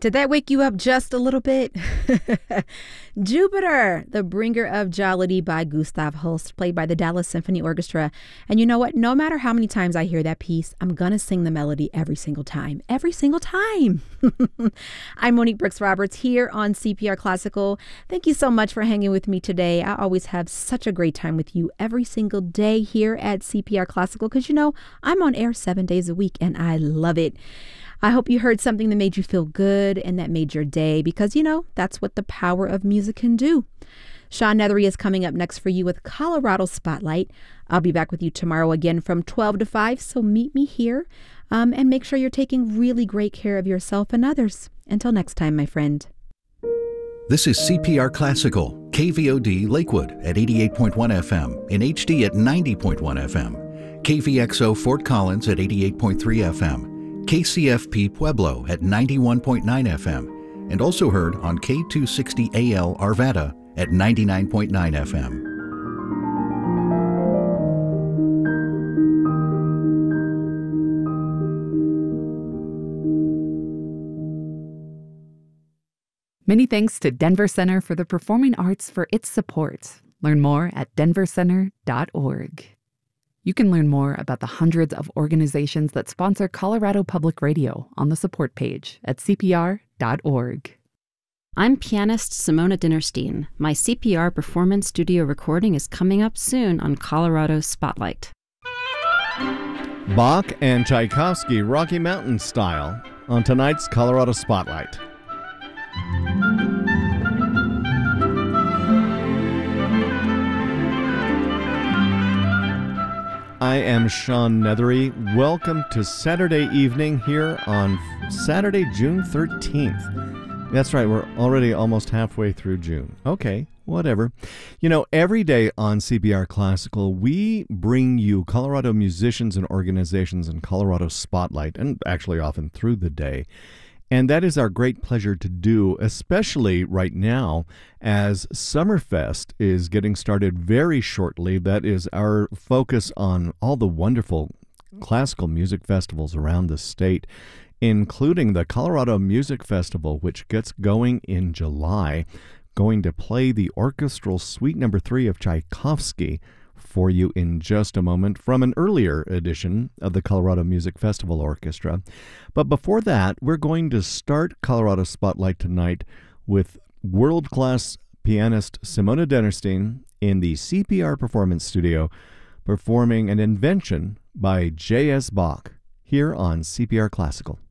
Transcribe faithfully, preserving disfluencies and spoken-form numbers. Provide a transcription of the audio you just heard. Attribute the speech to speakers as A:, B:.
A: Did that wake you up just a little bit? Jupiter, the bringer of jollity by Gustav Holst, played by the Dallas Symphony Orchestra. And you know what? No matter how many times I hear that piece, I'm going to sing the melody every single time. Every single time. I'm Monique Brooks Roberts here on C P R Classical. Thank you so much for hanging with me today. I always have such a great time with you every single day here at C P R Classical because, you know, I'm on air seven days a week and I love it. I hope you heard something that made you feel good and that made your day because, you know, that's what the power of music can do. Sean Nethery is coming up next for you with Colorado Spotlight. I'll be back with you tomorrow again from twelve to five, so meet me here um, and make sure you're taking really great care of yourself and others. Until next time, my friend.
B: This is C P R Classical, K V O D Lakewood at eighty-eight point one F M, in H D at ninety point one F M, K V X O Fort Collins at eighty-eight point three F M, K C F P Pueblo at ninety-one point nine F M, and also heard on K two sixty A L Arvada at ninety-nine point nine F M.
C: Many thanks to Denver Center for the Performing Arts for its support. Learn more at denver center dot org. You can learn more about the hundreds of organizations that sponsor Colorado Public Radio on the support page at C P R dot org.
D: I'm pianist Simona Dinnerstein. My C P R performance studio recording is coming up soon on Colorado Spotlight.
E: Bach and Tchaikovsky Rocky Mountain style on tonight's Colorado Spotlight. I am Sean Nethery. Welcome to Saturday evening here on Saturday, June thirteenth. That's right, we're already almost halfway through June. Okay, whatever. You know, every day on C P R Classical, we bring you Colorado musicians and organizations in Colorado Spotlight, and actually often through the day. And that is our great pleasure to do, especially right now as Summerfest is getting started very shortly. That is our focus on all the wonderful classical music festivals around the state, including the Colorado Music Festival, which gets going in July, going to play the orchestral suite number three of Tchaikovsky for you in just a moment from an earlier edition of the Colorado Music Festival Orchestra. But before that, we're going to start Colorado Spotlight tonight with world-class pianist Simona Dinnerstein in the C P R Performance Studio performing an invention by J S Bach here on C P R Classical.